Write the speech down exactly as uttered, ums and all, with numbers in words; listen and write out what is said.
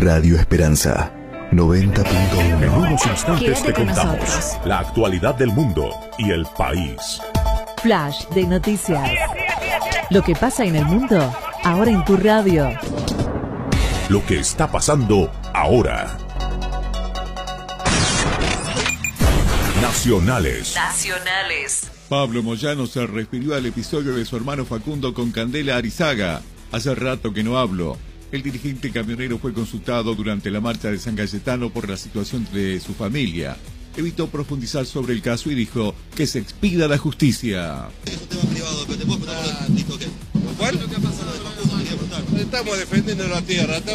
Radio Esperanza noventa punto uno. En unos instantes Quédate te contamos nosotros. la actualidad del mundo y el país. Flash de noticias. Lo que pasa en el mundo, ahora en tu radio. Lo que está pasando ahora. Nacionales. Nacionales. Pablo Moyano se refirió al episodio de su hermano Facundo con Candela Arizaga. Hace rato que no hablo. El dirigente camionero fue consultado durante la marcha de San Cayetano por la situación de su familia. Evitó profundizar sobre el caso y dijo que se expida la justicia. Es un tema privado, pero te puedo preguntar por el listo que. ¿Cuál? ¿Qué ha pasado de Facundo? Quería preguntar. Estamos defendiendo la tierra.